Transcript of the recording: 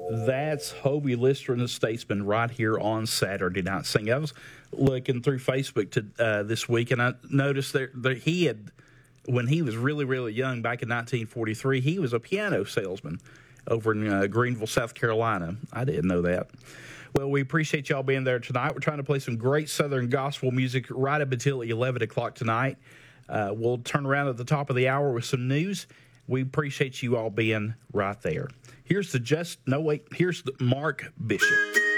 That's Hobie Lister and the Statesman right here on Saturday Night Singing. I was looking through Facebook this week, and I noticed that he had, when he was really, really young, back in 1943, he was a piano salesman over in Greenville, South Carolina. I didn't know that. Well, we appreciate y'all being there tonight. We're trying to play some great Southern gospel music right up until 11 o'clock tonight. We'll turn around at the top of the hour with some news. We appreciate you all being right there. Here's the Mark Bishop.